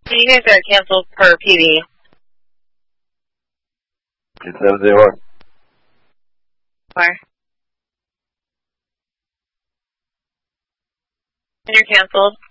You guys are canceled per PV. It's 701. Where? And you're canceled.